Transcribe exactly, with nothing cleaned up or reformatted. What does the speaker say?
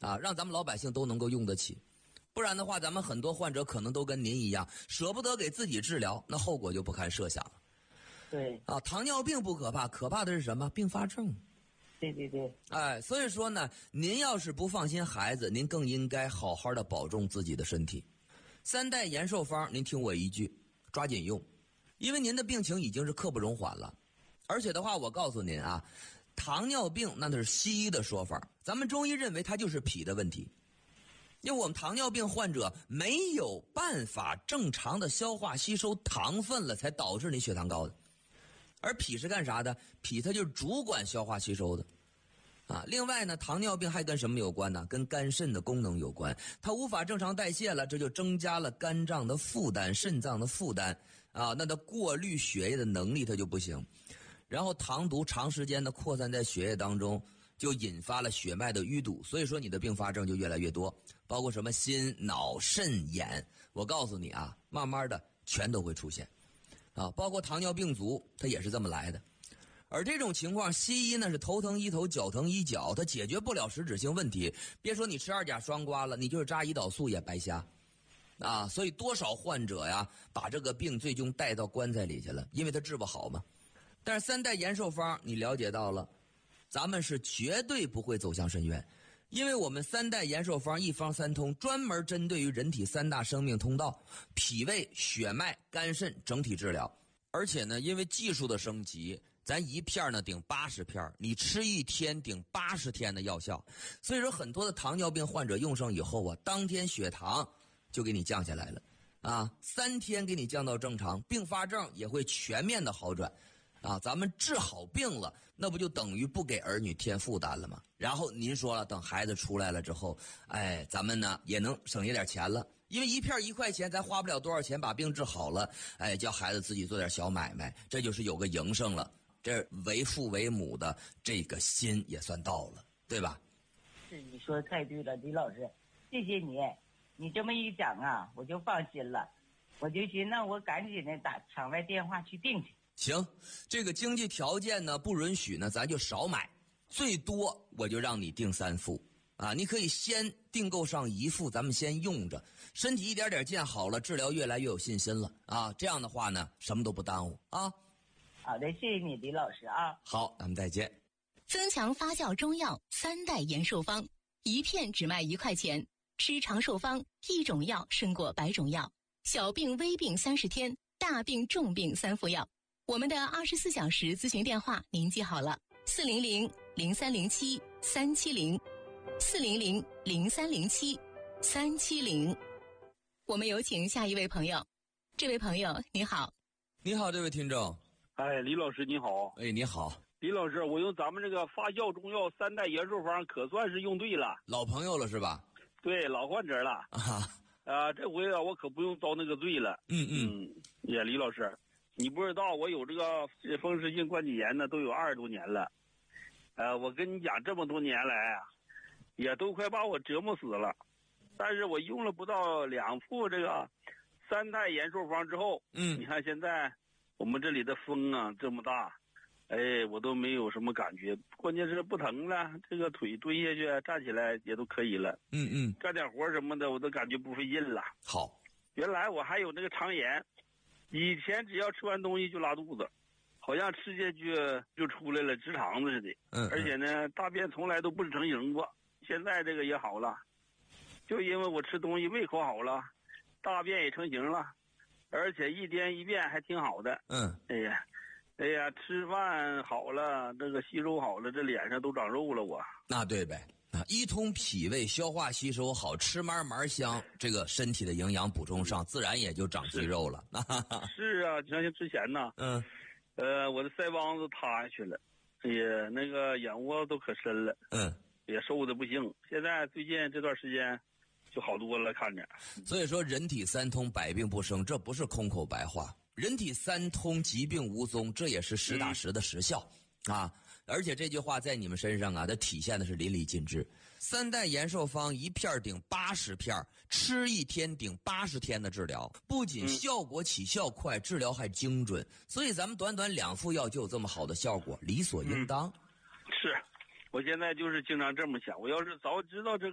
啊，让咱们老百姓都能够用得起。不然的话，咱们很多患者可能都跟您一样，舍不得给自己治疗，那后果就不堪设想了。 对啊，糖尿病不可怕，可怕的是什么？并发症。 对对对， 哎，所以说呢，您要是不放心孩子，您更应该好好的保重自己的身体。三代延寿方，您听我一句，抓紧用，因为您的病情已经是刻不容缓了。而且的话，我告诉您啊，糖尿病那是西医的说法，咱们中医认为它就是脾的问题。因为我们糖尿病患者没有办法正常的消化吸收糖分了，才导致你血糖高的。而脾是干啥的？脾它就是主管消化吸收的啊。另外呢，糖尿病还跟什么有关呢？跟肝肾的功能有关。它无法正常代谢了，这就增加了肝脏的负担、肾脏的负担啊。那它过滤血液的能力它就不行。然后糖毒长时间的扩散在血液当中，就引发了血脉的淤堵，所以说你的并发症就越来越多，包括什么心、脑、肾、眼，我告诉你啊，慢慢的全都会出现啊，包括糖尿病足，它也是这么来的。而这种情况，西医呢是头疼医头，脚疼医脚，它解决不了实质性问题。别说你吃二甲双胍了，你就是扎胰岛素也白瞎啊。所以多少患者呀，把这个病最终带到棺材里去了，因为他治不好嘛。但是三代延寿方你了解到了，咱们是绝对不会走向深渊，因为我们三代延寿方一方三通，专门针对于人体三大生命通道，脾胃、血脉、肝肾整体治疗。而且呢，因为技术的升级，咱一片呢顶八十片，你吃一天顶八十天的药效。所以说很多的糖尿病患者用上以后啊，当天血糖就给你降下来了啊，三天给你降到正常，并发症也会全面的好转。啊，咱们治好病了，那不就等于不给儿女添负担了吗？然后您说了，等孩子出来了之后，哎，咱们呢也能省下点钱了，因为一片一块钱，咱花不了多少钱把病治好了，哎，叫孩子自己做点小买卖，这就是有个营生了，这为父为母的这个心也算到了，对吧？ 是，你说太对了，李老师，谢谢你，你这么一讲啊，我就放心了，我就寻思我赶紧的打场外电话去订去。 行，这个经济条件呢不允许呢，咱就少买，最多我就让你订三副啊。你可以先订购上一副，咱们先用着，身体一点点见好了，治疗越来越有信心了啊。这样的话呢，什么都不耽误啊。 好的，谢谢你，李老师啊。 好，咱们再见。 增强发酵中药三代延寿方，一片只卖一块钱，吃长寿方，一种药胜过百种药，小病微病三十天，大病重病三副药。我们的二十四小时咨询电话您记好了，四零零零三零七三七零，四零零零三零七三七零。我们有请下一位朋友。这位朋友你好。 你好，这位听众。 哎，李老师你好。 哎，你好。 李老师，我用咱们这个发酵中药三代延寿方可算是用对了。 老朋友了是吧？ 对，老患者了啊。 啊，这回啊我可不用遭那个罪了。 嗯嗯。 也、嗯、李老师，你不知道我有这个风湿性关节炎呢，都有二十多年了。呃，我跟你讲，这么多年来啊，也都快把我折磨死了。但是我用了不到两副这个三代延寿方之后， 嗯， 你看现在我们这里的风啊这么大，哎，我都没有什么感觉，关键是不疼了，这个腿蹲下去站起来也都可以了。 嗯嗯， 干点活什么的我都感觉不费劲了。 好， 原来我还有那个肠炎。以前只要吃完东西就拉肚子，好像吃下去就出来了，直肠子似的。 嗯， 而且呢，大便从来都不成形过。现在这个也好了，就因为我吃东西胃口好了，大便也成形了，而且一天一便还挺好的。 嗯， 哎呀，哎呀，吃饭好了，这个吸收好了，这脸上都长肉了我。 那对呗。啊，一通脾胃，消化吸收好，吃嘛嘛香，这个身体的营养补充上，自然也就长肌肉了。 是啊，就像之前呢， 嗯， 呃，我的腮帮子塌下去了，也那个眼窝都可深了， 嗯， 也瘦的不行。现在最近这段时间就好多了，看着。 所以说，人体三通，百病不生，这不是空口白话。人体三通，疾病无踪，这也是实打实的实效、嗯、啊。而且这句话在你们身上啊，它体现的是淋漓尽致。三代延寿方一片顶八十片，吃一天顶八十天的治疗，不仅效果起效快，治疗还精准。所以咱们短短两副药就有这么好的效果，理所应当。 嗯、是，我现在就是经常这么想，我要是早知道这个。